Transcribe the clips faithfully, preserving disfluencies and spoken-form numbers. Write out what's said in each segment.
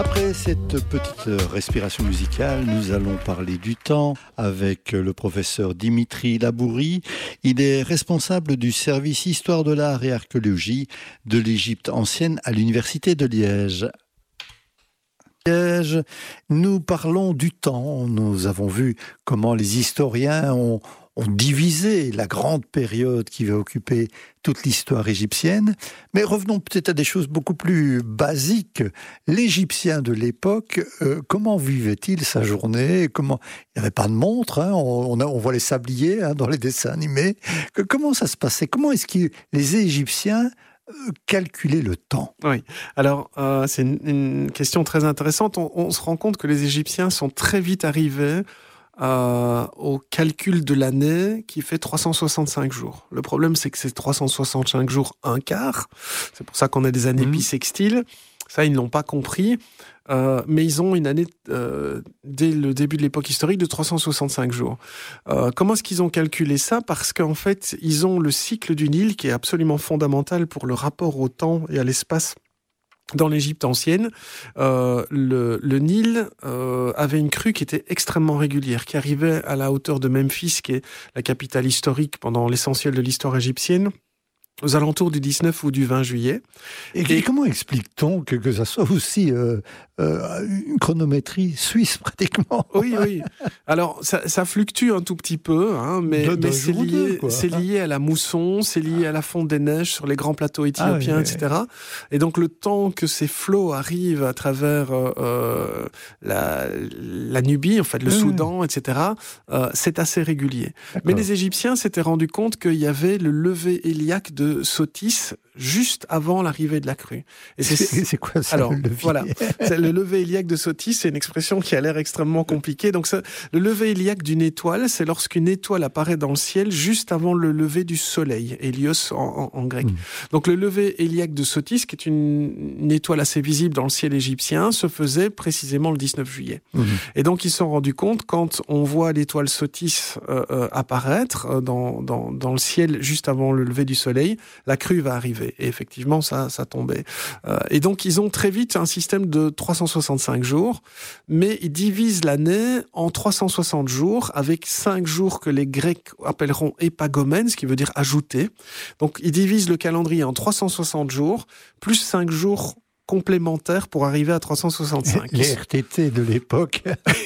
Après cette petite respiration musicale, nous allons parler du temps avec le professeur Dimitri Labourie. Il est responsable du service Histoire de l'art et archéologie de l'Égypte ancienne à l'Université de Liège. Liège, nous parlons du temps. Nous avons vu comment les historiens ont, ont divisé la grande période qui va occuper toute l'histoire égyptienne. Mais revenons peut-être à des choses beaucoup plus basiques. L'Égyptien de l'époque, euh, comment vivait-il sa journée? Comment... Il n'y avait pas de montre, hein, on, on, a, on voit les sabliers hein, dans les dessins animés. Que, comment ça se passait? Comment est-ce que les Égyptiens calculer le temps? Oui, alors euh, c'est une, une question très intéressante. On, on se rend compte que les Égyptiens sont très vite arrivés euh, au calcul de l'année qui fait trois cent soixante-cinq jours. Le problème, c'est que c'est trois cent soixante-cinq jours un quart. C'est pour ça qu'on a des années mmh. bissextiles. Ça, ils ne l'ont pas compris. Euh, mais ils ont une année, euh, dès le début de l'époque historique, de trois cent soixante-cinq jours. Euh, comment est-ce qu'ils ont calculé ça? Parce qu'en fait, ils ont le cycle du Nil qui est absolument fondamental pour le rapport au temps et à l'espace dans l'Égypte ancienne. Euh, le, le Nil euh, avait une crue qui était extrêmement régulière, qui arrivait à la hauteur de Memphis, qui est la capitale historique pendant l'essentiel de l'histoire égyptienne, aux alentours du dix-neuf ou du vingt juillet. Et, et comment explique-t-on que, que ça soit aussi euh, euh, une chronométrie suisse, pratiquement? Oui, oui. Alors, ça, ça fluctue un tout petit peu, hein, mais, de, mais c'est, lié, deux, c'est lié à la mousson, c'est lié à la fonte des neiges sur les grands plateaux éthiopiens, ah, oui, et cetera. Oui. Et donc, le temps que ces flots arrivent à travers euh, la, la Nubie, en fait, le oui, Soudan, oui. et cetera, euh, c'est assez régulier. D'accord. Mais les Égyptiens s'étaient rendus compte qu'il y avait le lever héliaque de Sotis juste avant l'arrivée de la crue. Et c'est, c'est, c'est quoi ça? Alors, le lever voilà, c'est le lever héliaque de Sotis, c'est une expression qui a l'air extrêmement compliquée. Donc, ça, le lever héliaque d'une étoile, c'est lorsqu'une étoile apparaît dans le ciel juste avant le lever du soleil, hélios en, en, en grec. Mmh. Donc, le lever héliaque de Sotis, qui est une, une étoile assez visible dans le ciel égyptien, se faisait précisément le dix-neuf juillet. Mmh. Et donc, ils se sont rendus compte, quand on voit l'étoile Sotis euh, euh, apparaître dans, dans, dans le ciel juste avant le lever du soleil, la crue va arriver. Et effectivement, ça, ça tombait. Euh, et donc, ils ont très vite un système de trois cent soixante-cinq jours, mais ils divisent l'année en trois cent soixante jours, avec cinq jours que les Grecs appelleront épagomènes, ce qui veut dire ajouter. Donc, ils divisent le calendrier en trois cent soixante jours, plus cinq jours complémentaires pour arriver à trois cent soixante-cinq. Les R T T de l'époque.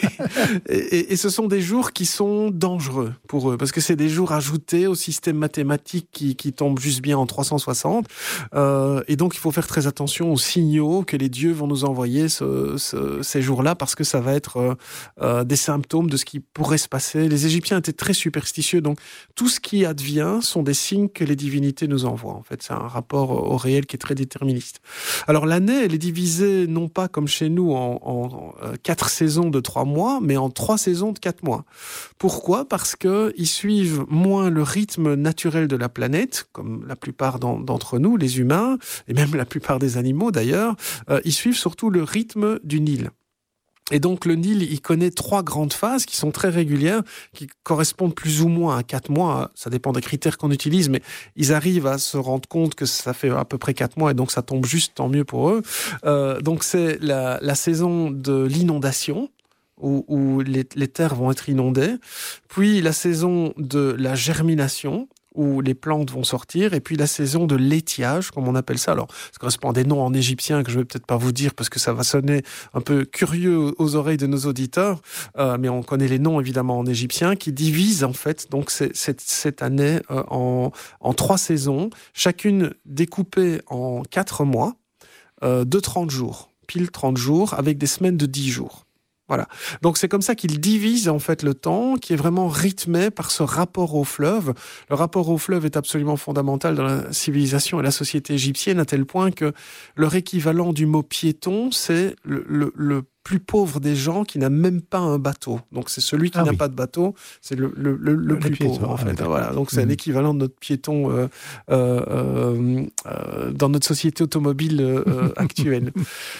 et, et, et ce sont des jours qui sont dangereux pour eux, parce que c'est des jours ajoutés au système mathématique qui, qui tombe juste bien en trois cent soixante. Euh, et donc, il faut faire très attention aux signaux que les dieux vont nous envoyer ce, ce, ces jours-là, parce que ça va être euh, euh, des symptômes de ce qui pourrait se passer. Les Égyptiens étaient très superstitieux, donc tout ce qui advient sont des signes que les divinités nous envoient. En fait, c'est un rapport au réel qui est très déterministe. Alors, l'année, elle est divisée non pas comme chez nous en, en, en quatre saisons de trois mois, mais en trois saisons de quatre mois. Pourquoi? Parce qu'ils suivent moins le rythme naturel de la planète, comme la plupart d'en, d'entre nous, les humains, et même la plupart des animaux d'ailleurs, euh, ils suivent surtout le rythme du Nil. Et donc, le Nil, il connaît trois grandes phases qui sont très régulières, qui correspondent plus ou moins à quatre mois. Ça dépend des critères qu'on utilise, mais ils arrivent à se rendre compte que ça fait à peu près quatre mois, et donc ça tombe juste, tant mieux pour eux. Euh, donc, c'est la, la saison de l'inondation, où, où les, les terres vont être inondées. Puis, la saison de la germination, où les plantes vont sortir, et puis la saison de l'étiage, comme on appelle ça. Alors, ça correspond à des noms en égyptien que je vais peut-être pas vous dire parce que ça va sonner un peu curieux aux oreilles de nos auditeurs, euh, mais on connaît les noms évidemment en égyptien, qui divisent en fait donc c'est, c'est, cette année euh, en, en trois saisons, chacune découpée en quatre mois, euh, de trente jours, pile trente jours, avec des semaines de dix jours. Voilà. Donc c'est comme ça qu'ils divisent en fait le temps, qui est vraiment rythmé par ce rapport au fleuve. Le rapport au fleuve est absolument fondamental dans la civilisation et la société égyptienne, à tel point que leur équivalent du mot piéton, c'est le, le, le plus pauvre des gens qui n'a même pas un bateau. Donc c'est celui qui ah n'a oui. pas de bateau, c'est le, le, le, le plus piéton, pauvre en fait. Ah, voilà. Donc c'est mmh. l'équivalent de notre piéton euh, euh, euh, dans notre société automobile euh, actuelle.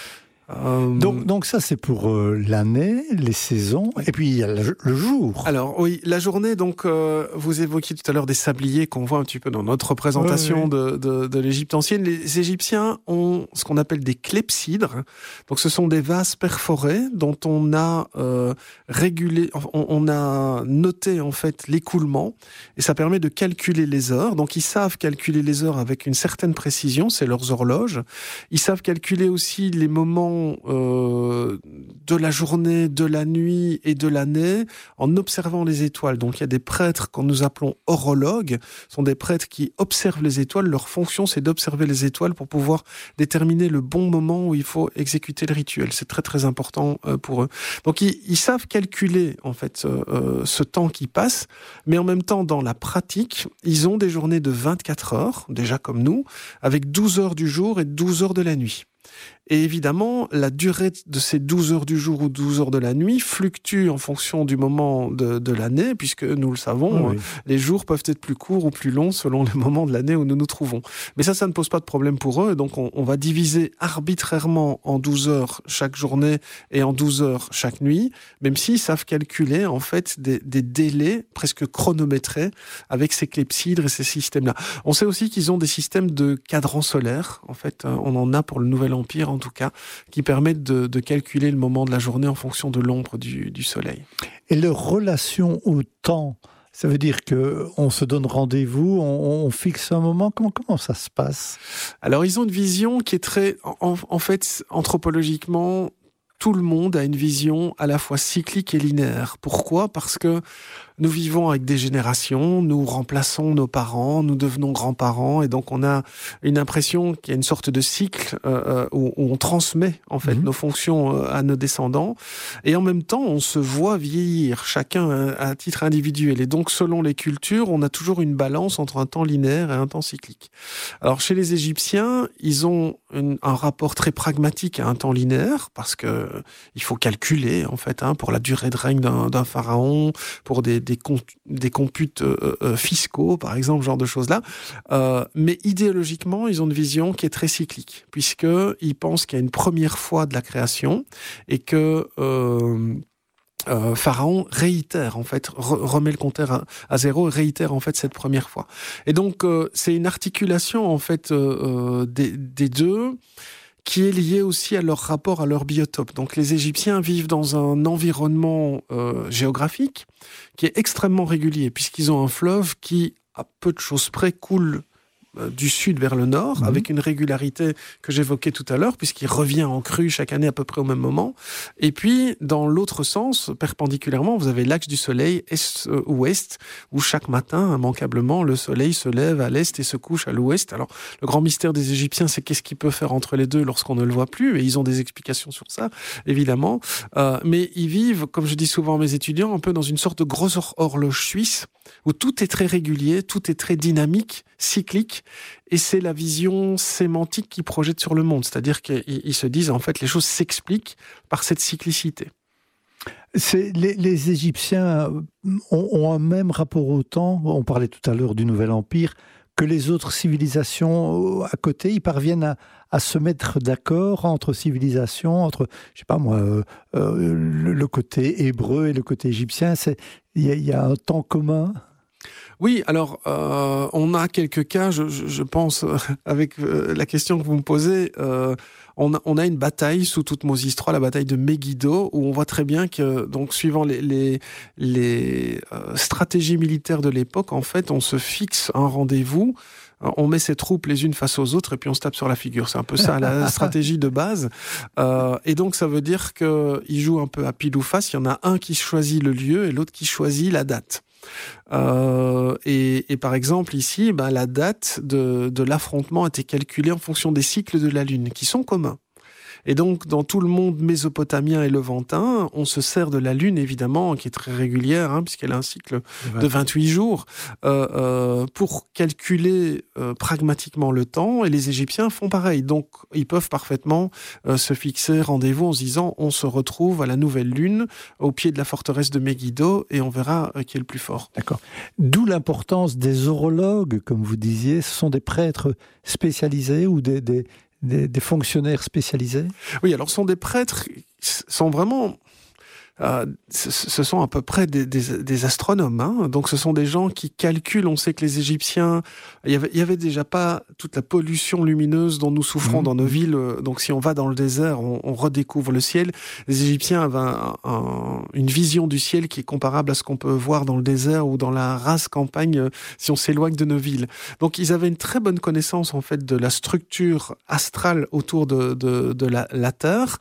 Euh... Donc, donc ça, c'est pour euh, l'année, les saisons, oui. Et puis il y a le, le jour. Alors oui, la journée, donc euh, vous évoquiez tout à l'heure des sabliers qu'on voit un petit peu dans notre représentation oui, oui. de, de, de l'Égypte ancienne. Les Égyptiens ont ce qu'on appelle des clepsydres. Donc ce sont des vases perforés dont on a euh, régulé, on, on a noté en fait l'écoulement et ça permet de calculer les heures. Donc ils savent calculer les heures avec une certaine précision, c'est leurs horloges. Ils savent calculer aussi les moments Euh, de la journée, de la nuit et de l'année en observant les étoiles. Donc il y a des prêtres que nous appelons horologues, ce sont des prêtres qui observent les étoiles. Leur fonction, c'est d'observer les étoiles pour pouvoir déterminer le bon moment où il faut exécuter le rituel. C'est très très important euh, pour eux. Donc ils, ils savent calculer en fait euh, ce temps qui passe, mais en même temps dans la pratique, ils ont des journées de vingt-quatre heures, déjà comme nous, avec douze heures du jour et douze heures de la nuit. Et évidemment, la durée de ces douze heures du jour ou douze heures de la nuit fluctue en fonction du moment de, de l'année, puisque nous le savons, oui. les jours peuvent être plus courts ou plus longs selon les moments de l'année où nous nous trouvons. Mais ça, ça ne pose pas de problème pour eux. Donc, on, on va diviser arbitrairement en douze heures chaque journée et en douze heures chaque nuit, même s'ils savent calculer, en fait, des, des délais presque chronométrés avec ces clepsydres et ces systèmes-là. On sait aussi qu'ils ont des systèmes de cadran solaire. En fait, on en a pour le Nouvel Empire, en tout cas, qui permettent de, de calculer le moment de la journée en fonction de l'ombre du, du soleil. Et leur relation au temps, ça veut dire qu'on se donne rendez-vous, on, on fixe un moment, comment, comment ça se passe? Alors, ils ont une vision qui est très... En, en fait, anthropologiquement, tout le monde a une vision à la fois cyclique et linéaire. Pourquoi ? Parce que nous vivons avec des générations, nous remplaçons nos parents, nous devenons grands-parents, et donc on a une impression qu'il y a une sorte de cycle euh, où, où on transmet en fait mmh. nos fonctions euh, à nos descendants, et en même temps on se voit vieillir, chacun à, à titre individuel, et donc selon les cultures, on a toujours une balance entre un temps linéaire et un temps cyclique. Alors chez les Égyptiens, ils ont une, un rapport très pragmatique à un temps linéaire, parce que il faut calculer en fait hein, pour la durée de règne d'un, d'un pharaon, pour des Des, comp- des computes euh, euh, fiscaux, par exemple, ce genre de choses-là. Euh, mais idéologiquement, ils ont une vision qui est très cyclique, puisqu'ils pensent qu'il y a une première fois de la création et que euh, euh, Pharaon réitère, en fait, re- remet le compteur à, à zéro et réitère, en fait, cette première fois. Et donc, euh, c'est une articulation, en fait, euh, des, des deux qui est lié aussi à leur rapport à leur biotope. Donc les Égyptiens vivent dans un environnement euh, géographique qui est extrêmement régulier, puisqu'ils ont un fleuve qui, à peu de choses près, coule du sud vers le nord, mmh. avec une régularité que j'évoquais tout à l'heure, puisqu'il revient en crue chaque année à peu près au même moment. Et puis, dans l'autre sens, perpendiculairement, vous avez l'axe du soleil est-ouest, où chaque matin, immanquablement, le soleil se lève à l'est et se couche à l'ouest. Alors, le grand mystère des Égyptiens, c'est qu'est-ce qu'il peut faire entre les deux lorsqu'on ne le voit plus, et ils ont des explications sur ça, évidemment. Euh, mais ils vivent, comme je dis souvent à mes étudiants, un peu dans une sorte de grosse horloge suisse, où tout est très régulier, tout est très dynamique, cyclique, et c'est la vision sémantique qu'ils projettent sur le monde. C'est-à-dire qu'ils se disent, en fait, les choses s'expliquent par cette cyclicité. C'est, les, les Égyptiens ont, ont un même rapport au temps, on parlait tout à l'heure du Nouvel Empire, que les autres civilisations à côté. Ils parviennent à, à se mettre d'accord entre civilisations, entre, je sais pas moi, euh, euh, le, le côté hébreu et le côté égyptien. Il y, y a un temps commun. Oui, alors euh, on a quelques cas, je, je, je pense, euh, avec euh, la question que vous me posez, euh, on, a, on a une bataille sous Toutmose trois, la bataille de Megiddo, où on voit très bien que, donc suivant les, les, les euh, stratégies militaires de l'époque, en fait, on se fixe un rendez-vous, on met ses troupes les unes face aux autres et puis on se tape sur la figure. C'est un peu ça la stratégie de base. Euh, et donc ça veut dire qu'ils jouent un peu à pile ou face. Il y en a un qui choisit le lieu et l'autre qui choisit la date. Euh, et, et par exemple ici, ben, la date de, de l'affrontement a été calculée en fonction des cycles de la Lune, qui sont communs. Et donc, dans tout le monde mésopotamien et levantin, on se sert de la Lune, évidemment, qui est très régulière, hein, puisqu'elle a un cycle de vingt-huit jours, euh, euh, pour calculer euh, pragmatiquement le temps. Et les Égyptiens font pareil. Donc, ils peuvent parfaitement euh, se fixer rendez-vous en se disant on se retrouve à la nouvelle Lune, au pied de la forteresse de Megiddo, et on verra euh, qui est le plus fort. D'accord. D'où l'importance des horologues, comme vous disiez. Ce sont des prêtres spécialisés ou des, des, des, des fonctionnaires spécialisés? Oui, alors ce sont des prêtres, sont vraiment... Euh, ce, ce sont à peu près des, des, des astronomes, hein. Donc ce sont des gens qui calculent. On sait que les Égyptiens, il y avait, il y avait déjà pas toute la pollution lumineuse dont nous souffrons mmh. dans nos villes. Donc si on va dans le désert, on, on redécouvre le ciel. Les Égyptiens avaient un, un, une vision du ciel qui est comparable à ce qu'on peut voir dans le désert ou dans la rase campagne si on s'éloigne de nos villes. Donc ils avaient une très bonne connaissance en fait de la structure astrale autour de, de, de la, la Terre,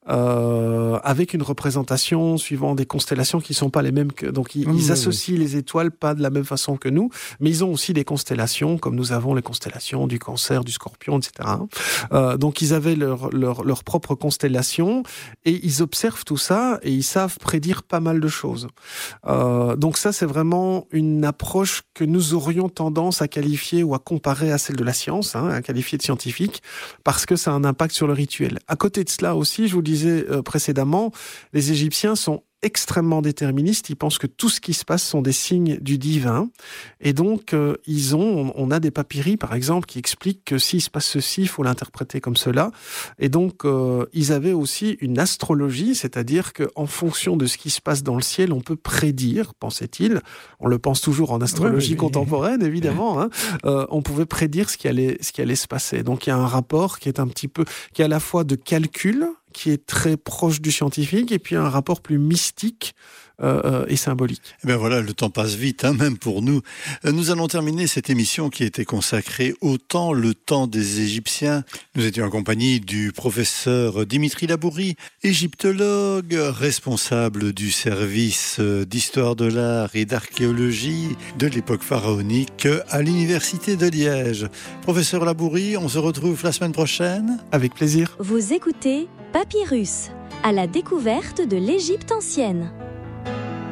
euh, avec une représentation suivant des constellations qui ne sont pas les mêmes que... Donc, ils, mmh, ils associent oui. les étoiles pas de la même façon que nous, mais ils ont aussi des constellations, comme nous avons les constellations du Cancer, du Scorpion, et cetera. Euh, donc, ils avaient leur, leur, leur propre constellation et ils observent tout ça et ils savent prédire pas mal de choses. Euh, donc, ça, c'est vraiment une approche que nous aurions tendance à qualifier ou à comparer à celle de la science, hein, à qualifier de scientifique, parce que ça a un impact sur le rituel. À côté de cela aussi, je vous disais euh, précédemment, les Égyptiens sont extrêmement déterministes. Ils pensent que tout ce qui se passe sont des signes du divin. Et donc, euh, ils ont, on a des papyri, par exemple, qui expliquent que s'il se passe ceci, il faut l'interpréter comme cela. Et donc, euh, ils avaient aussi une astrologie, c'est-à-dire qu'en fonction de ce qui se passe dans le ciel, on peut prédire, pensait-il. On le pense toujours en astrologie oui, oui, contemporaine, oui. évidemment. Hein, euh, on pouvait prédire ce qui allait, ce qui allait se passer. Donc, il y a un rapport qui est un petit peu, qui est à la fois de calcul, qui est très proche du scientifique, et puis un rapport plus mystique euh, et symbolique. Et bien voilà, le temps passe vite, hein, même pour nous. Nous allons terminer cette émission qui était consacrée au temps, le temps des Égyptiens. Nous étions en compagnie du professeur Dimitri Labourie, égyptologue, responsable du service d'histoire de l'art et d'archéologie de l'époque pharaonique à l'université de Liège. Professeur Labourie, on se retrouve la semaine prochaine. Avec plaisir. Vous écoutez Papyrus, à la découverte de l'Égypte ancienne.